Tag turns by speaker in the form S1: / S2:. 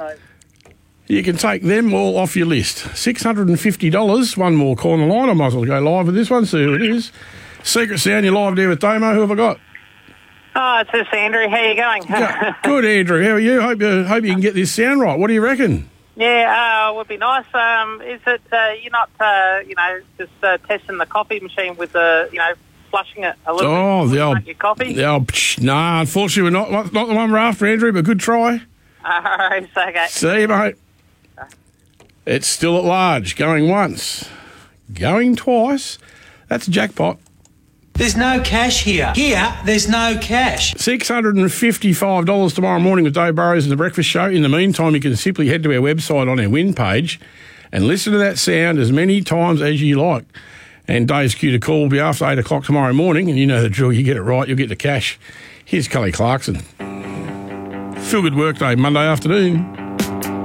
S1: You can take them all off your list. $650. One more corner line. I might as well go live with this one, see who it is. Secret Sound, you're live there with Damo. Who have I got?
S2: Oh, it's just Andrew. How you going?
S1: Good, Andrew. How are you? Hope you can get this sound right. What do you reckon?
S2: Yeah, would be nice. Is it you're not, just testing the coffee machine with flushing it a little bit? Your coffee?
S1: Nah, unfortunately, we're not the one we're after, Andrew, but good try.
S2: All right, okay.
S1: See you, mate. It's still at large. Going once. Going twice. That's a jackpot.
S3: There's no cash here. Here, there's no cash.
S1: $655 tomorrow morning with Dave Burrows and The Breakfast Show. In the meantime, you can simply head to our website on our win page and listen to that sound as many times as you like. And Dave's cue to call will be after 8 o'clock tomorrow morning, and you know the drill. You get it right, you'll get the cash. Here's Kelly Clarkson. Feel good work day, Monday afternoon.